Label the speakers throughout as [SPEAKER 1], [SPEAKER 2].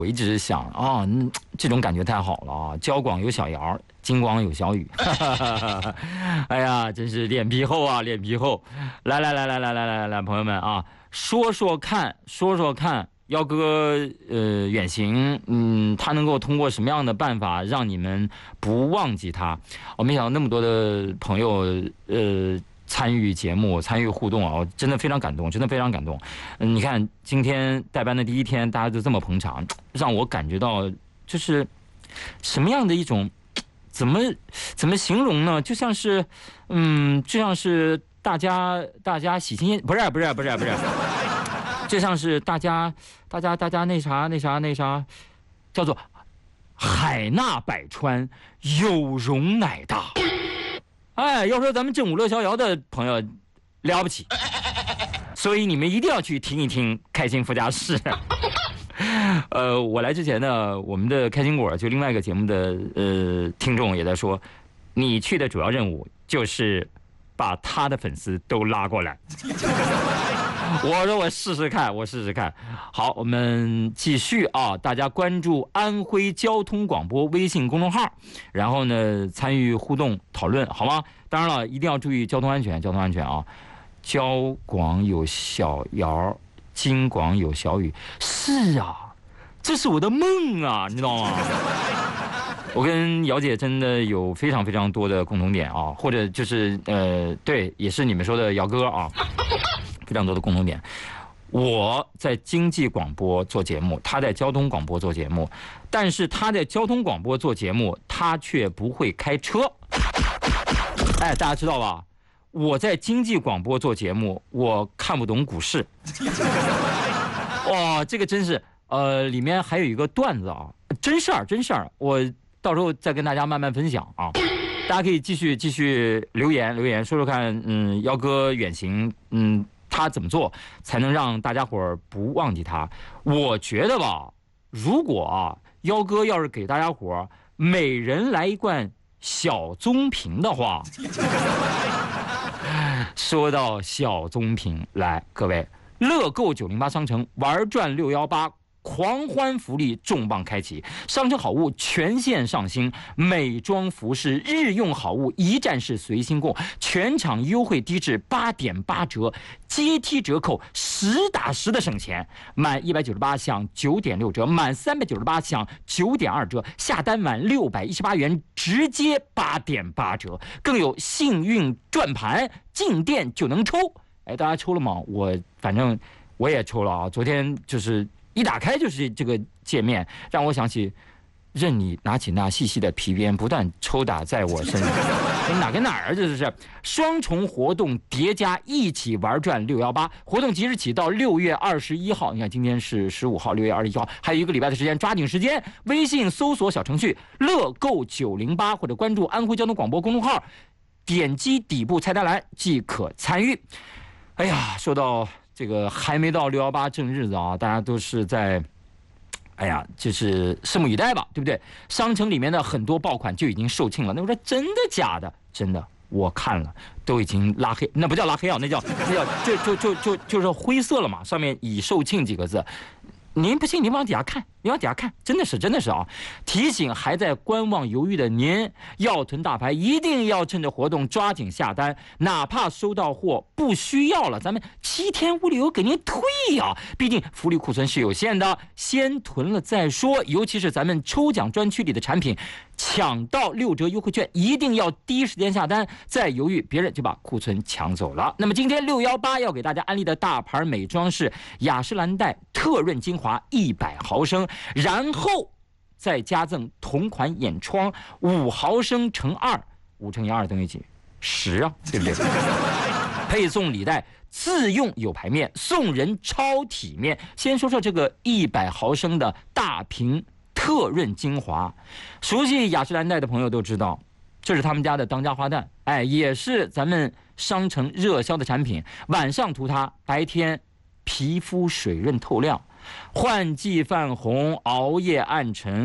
[SPEAKER 1] 我一直想啊，这种感觉太好了啊！交广有小姚，金广有小雨，哎呀，真是脸皮厚啊，脸皮厚！来，朋友们啊，说说看，幺哥远行，他能够通过什么样的办法让你们不忘记他？我没想到那么多的朋友参与节目、参与互动啊，我真的非常感动，真的非常感动。你看今天代班的第一天，大家都这么捧场，让我感觉到就是什么样的一种怎么形容呢？就像是大家喜新厌，不是，就像是大家那啥，叫做海纳百川，有容乃大。哎，要说咱们正午乐逍遥的朋友了不起，所以你们一定要去听一听开心副驾驶。我来之前呢，我们的开心果就另外一个节目的听众也在说，你去的主要任务就是把他的粉丝都拉过来。我说我试试看。好，我们继续啊！大家关注安徽交通广播微信公众号，然后呢参与互动讨论，好吗？当然了，一定要注意交通安全啊！交广有小姚，金广有小雨，是啊，这是我的梦啊，你知道吗？我跟姚姐真的有非常非常多的共同点啊，或者就是对，也是你们说的姚哥啊。非常多的共同点，我在经济广播做节目，他在交通广播做节目，但是他在交通广播做节目，他却不会开车。哎，大家知道吧？我在经济广播做节目，我看不懂股市。哇，这个真是，里面还有一个段子啊，真事儿，我到时候再跟大家慢慢分享啊。大家可以继续留言说说看，姚哥远行，他怎么做才能让大家伙儿不忘记他？我觉得吧，如果姚哥要是给大家伙儿每人来一罐小棕瓶的话，说到小棕瓶，来各位，乐购908商城玩转618。狂欢福利重磅开启，商城好物全线上新，美妆服饰日用好物一站式随心购，全场优惠低至8.8折，阶梯折扣，10打10的省钱，满198享9.6折，满398享9.2折，下单满618元直接8.8折，更有幸运转盘，进店就能抽。哎，大家抽了吗？反正我也抽了啊，昨天就是一打开就是这个界面，让我想起任你拿起那细细的皮鞭，不断抽打在我身上。哪跟哪儿？这是双重活动叠加一起玩转618，活动即日起到6月21号。你看今天是15号，6月21号还有一个礼拜的时间，抓紧时间。微信搜索小程序乐购908，或者关注安徽交通广播公众号，点击底部菜单栏即可参与。哎呀，说到这个还没到618正日子啊，大家都是在，哎呀，就是拭目以待吧，对不对？商城里面的很多爆款就已经售罄了。那我说真的假的？真的，我看了，都已经拉黑，那不叫拉黑啊，那叫就是灰色了嘛，上面已售罄几个字。您不信，您往底下看，真的是啊！提醒还在观望犹豫的您，要囤大牌一定要趁着活动抓紧下单，哪怕收到货不需要了，咱们7天无理由给您退啊！毕竟福利库存是有限的，先囤了再说。尤其是咱们抽奖专区里的产品，抢到6折优惠券，一定要第一时间下单，再犹豫别人就把库存抢走了。那么今天618要给大家安利的大牌美妆是雅诗兰黛特润精华100毫升，然后再加赠同款眼霜5毫升乘2，5乘以2等于几？10啊，对不对？配送礼袋自用有牌面，送人超体面。先说说这个100毫升的大瓶特润精华，熟悉雅诗兰黛的朋友都知道，这是他们家的当家花旦，哎，也是咱们商城热销的产品。晚上涂它，白天皮肤水润透亮，换季泛红，熬夜暗沉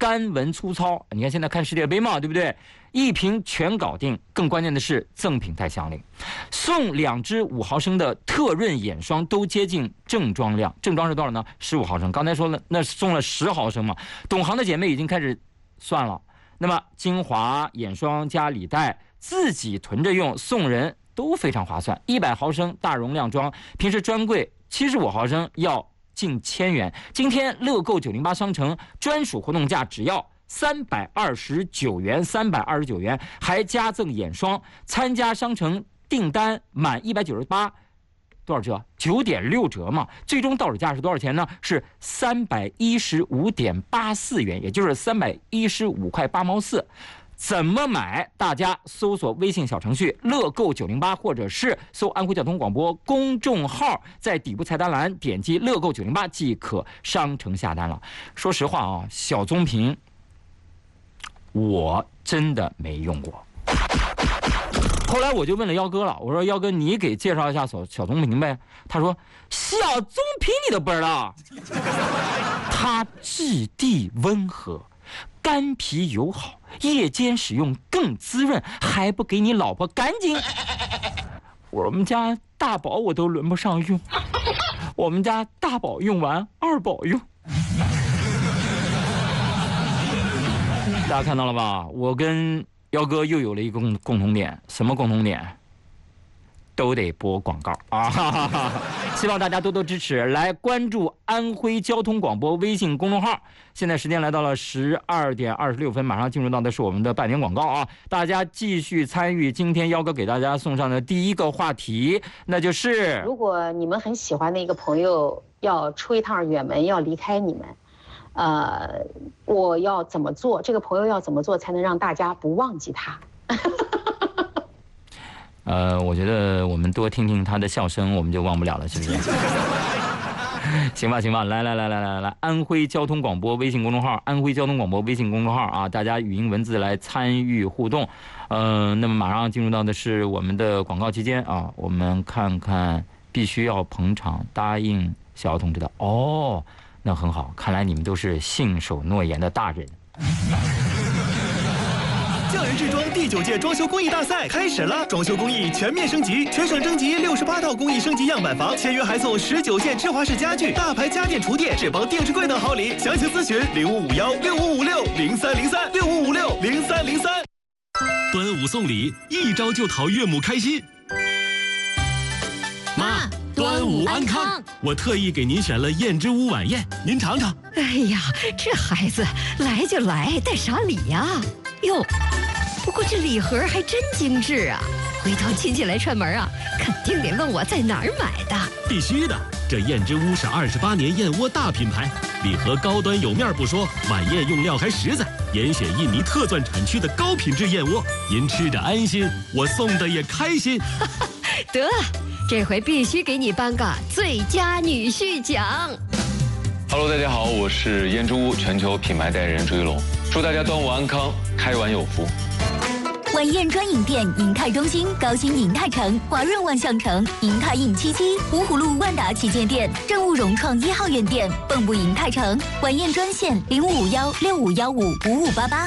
[SPEAKER 1] 干文粗糙。你看现在看世界杯嘛，对不对？一瓶全搞定。更关键的是赠品太响亮，送2支5毫升的特润眼霜，都接近正装量。正装是多少呢？15毫升。刚才说了，那送了10毫升嘛。懂行的姐妹已经开始算了。那么精华、眼霜加礼袋，自己囤着用，送人都非常划算。100毫升大容量装，平时专柜75毫升要近1000元，今天乐购908商城专属活动价只要329元，329元还加赠眼霜。参加商城订单满198，多少折？9.6折嘛。最终到手价是多少钱呢？是315.84元，也就是315块8毛4。怎么买？大家搜索微信小程序乐购908，或者是搜安徽交通广播公众号，在底部菜单栏点击乐购908即可商城下单了。说实话啊，小棕瓶我真的没用过。后来我就问了幺哥了，我说幺哥你给介绍一下小棕瓶呗。他说小棕瓶你都不知道，它质地温和，干皮友好，夜间使用更滋润，还不给你老婆干净。我们家大宝我都轮不上用，我们家大宝用完二宝用。大家看到了吧？我跟幺哥又有了一个共同点，什么共同点？都得播广告啊！希望大家多多支持，来关注安徽交通广播微信公众号。现在时间来到了12点26分，马上进入到的是我们的半点广告啊！大家继续参与今天幺哥给大家送上的第一个话题，那就是
[SPEAKER 2] 如果你们很喜欢的一个朋友要出一趟远门，要离开你们。我要怎么做？这个朋友要怎么做才能让大家不忘记他？
[SPEAKER 1] 我觉得我们多听听他的笑声，我们就忘不了了，是不是？行吧，来，安徽交通广播微信公众号，安徽交通广播微信公众号啊，大家语音文字来参与互动。那么马上进入到的是我们的广告期间啊，我们看看必须要捧场答应小姚同志的哦。那很好，看来你们都是信守诺言的大人。
[SPEAKER 3] 匠人制装第9届装修工艺大赛开始了，装修工艺全面升级，全省征集68套工艺升级样板房，签约还送19件芝华士家具、大牌家电厨电、智邦电视柜等好礼。详情咨询05516556030365560303。端午送礼，一招就讨岳母开心。妈，端午安康！我特意给您选了燕之屋晚宴，您尝尝。
[SPEAKER 4] 哎呀，这孩子来就来，带啥礼呀？哟，不过这礼盒还真精致啊！回头亲戚来串门啊，肯定得问我在哪儿买的。
[SPEAKER 3] 必须的，这燕之屋是28年燕窝大品牌，礼盒高端有面不说，晚宴用料还实在，严选印尼特钻产区的高品质燕窝，您吃着安心，我送的也开心。
[SPEAKER 4] 得，这回必须给你颁个最佳女婿奖。
[SPEAKER 5] Hello， 大家好，我是燕之屋全球品牌代言人朱一龙，祝大家端午安康，开碗有福。
[SPEAKER 6] 晚宴专营店：银泰中心、高新银泰城、华润万象城、银泰印77、芜湖路万达旗舰店、正务融创1号院店、蚌埠银泰城。晚宴专线0551655588。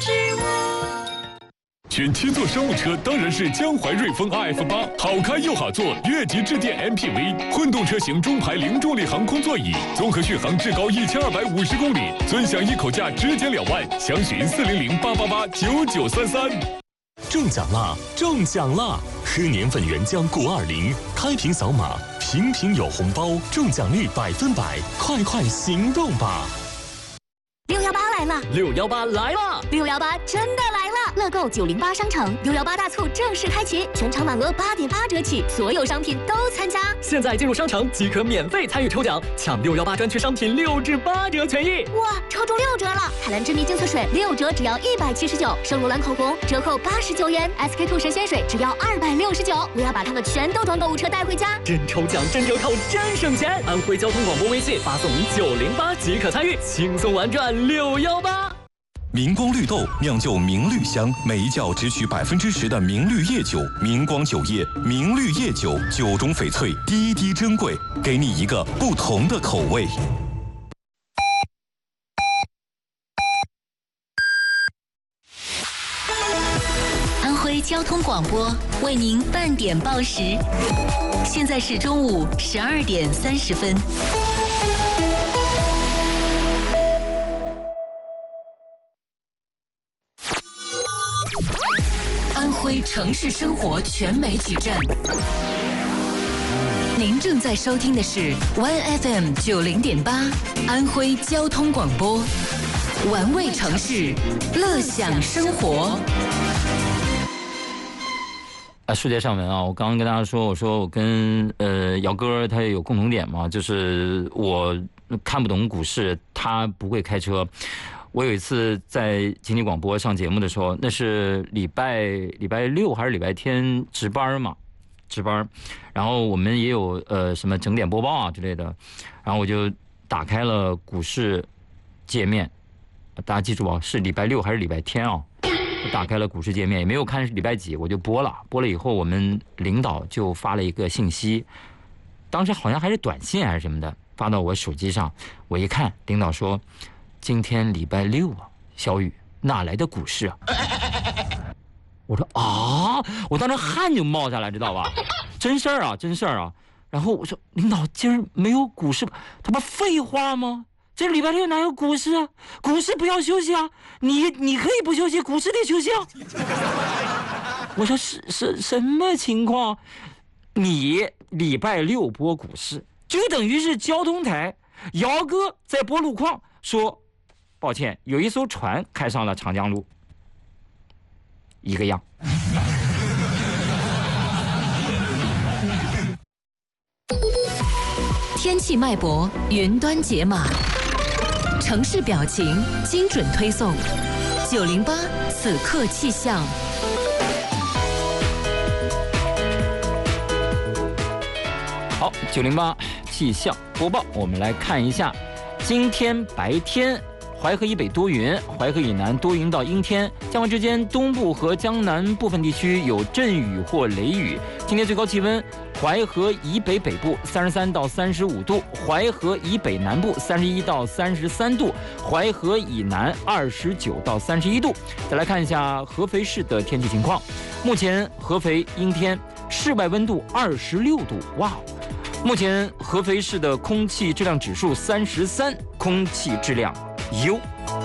[SPEAKER 7] 选7座商务车当然是江淮瑞风 RF8，好开又好坐，越级致电 MPV， 混动车型中排零重力航空座椅，综合续航至高1250公里，尊享一口价直减2万，详询40088889933。
[SPEAKER 3] 中奖啦！中奖啦！喝年份原浆920，开瓶扫码，瓶瓶有红包，中奖率100%，快行动吧
[SPEAKER 6] ！618来了
[SPEAKER 3] ！618来了
[SPEAKER 6] ！618真的来了！乐购908商城618大促正式开启，全场满额8.8折起，所有商品都参加。
[SPEAKER 8] 现在进入商城即可免费参与抽奖，抢618专区商品6至8折权益。
[SPEAKER 6] 哇，抽中6折了！海蓝之谜精粹水6折只要179，圣罗兰口红折扣89元，SK2神仙水只要269。我要把它们全都装购物车带回家。
[SPEAKER 8] 真抽奖，真折扣，真省钱！安徽交通广播微信发送908即可参与，轻松玩转618。
[SPEAKER 9] 明光绿豆酿就明绿香，每一窖只取10%的明绿叶酒。明光酒业明绿叶酒，酒中翡翠，滴滴珍贵，给你一个不同的口味。
[SPEAKER 6] 交通广播为您半点报时，现在是中午12点30分。安徽城市生活全媒体站，您正在收听的是 OneFM 90.8安徽交通广播，玩味城市，乐享生活。
[SPEAKER 1] 世界上文啊，我刚刚跟大家说，我说我跟姚哥他也有共同点嘛，就是我看不懂股市，他不会开车。我有一次在经济广播上节目的时候，那是礼拜六还是礼拜天值班嘛，值班，然后我们也有什么整点播报啊之类的，然后我就打开了股市界面，大家记住啊，是礼拜六还是礼拜天啊？我打开了股市界面，也没有看是礼拜几，我就播了以后，我们领导就发了一个信息，当时好像还是短信还是什么的，发到我手机上，我一看，领导说。今天礼拜六啊，小雨哪来的股市啊？我说啊，我当时汗就冒下来，知道吧？真事儿啊，真事儿啊。然后我说领导，今儿没有股市，他不废话吗？这礼拜六哪有股市啊？股市不要休息啊！你可以不休息，股市得休息啊！我说是什么情况？你礼拜六播股市，就等于是交通台姚哥在播路况说。抱歉，有一艘船开上了长江路，一个样。
[SPEAKER 6] 天气脉搏，云端解码，城市表情，精准推送。908此刻气象。
[SPEAKER 1] 好，908气象播报，我们来看一下，今天白天。淮河以北多云，淮河以南多云到阴天，降温之间，东部和江南部分地区有阵雨或雷雨。今天最高气温，淮河以北北部33到35度，淮河以北南部31到33度，淮河以南29到31度。再来看一下合肥市的天气情况，目前合肥阴天，室外温度26度，哇！目前合肥市的空气质量指数33，空气质量优。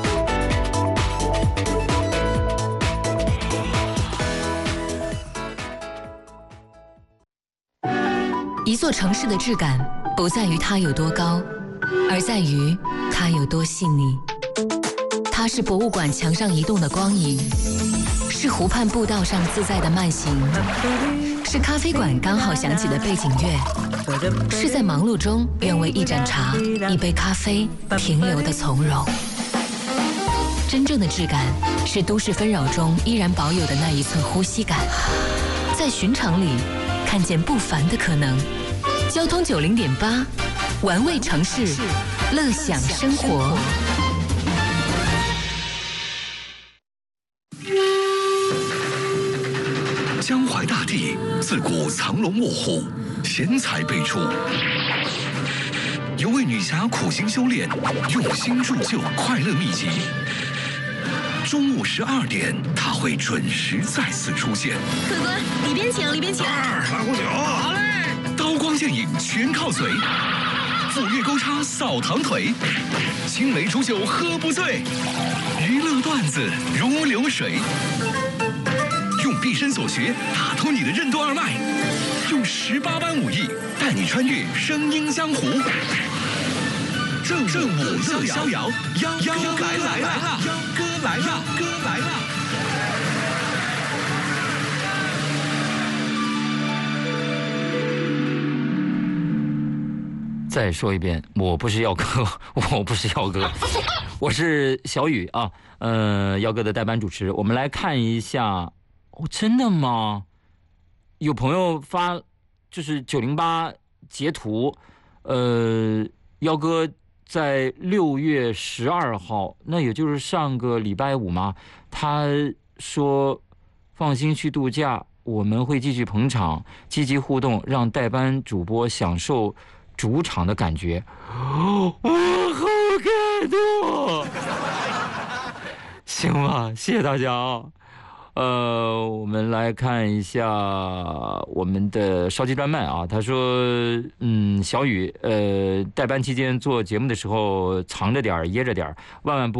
[SPEAKER 6] 一座城市的质感不在于它有多高，而在于它有多细腻。它是博物馆墙上移动的光影，是湖畔步道上自在的慢行，是咖啡馆刚好响起的背景乐，是在忙碌中愿为一盏茶、一杯咖啡停留的从容。真正的质感是都市纷扰中依然保有的那一寸呼吸感，在寻常里看见不凡的可能。交通90.8，玩味城市，乐享生活。
[SPEAKER 10] 江淮大地自古藏龙卧虎，贤才辈出。有位女侠苦心修炼，用心铸就快乐秘籍。中午12点，她会准时再次出现。
[SPEAKER 6] 客官，里边请，里边请。
[SPEAKER 10] 来壶酒。好嘞。刀光剑影全靠嘴，斧钺钩叉扫堂腿，青梅煮酒喝不醉，娱乐段子如流水。用毕生所学打通你的任督二脉，用18般武艺带你穿越声音江湖。正午乐逍遥，幺哥来了，幺哥来了，幺哥来了。
[SPEAKER 1] 再说一遍，我不是耀哥，我不是耀哥，我是小雨啊。耀哥的代班主持。我们来看一下，哦，真的吗？有朋友发就是908截图，耀哥在6月12号，那也就是上个礼拜五嘛，他说放心去度假，我们会继续捧场，积极互动，让代班主播享受主场的感觉。我好感动。行吧，谢谢大家啊。 我们来看一下我们的烧鸡专卖啊，他说，小雨，代班期间做节目的时候藏着点儿掖着点儿，万万不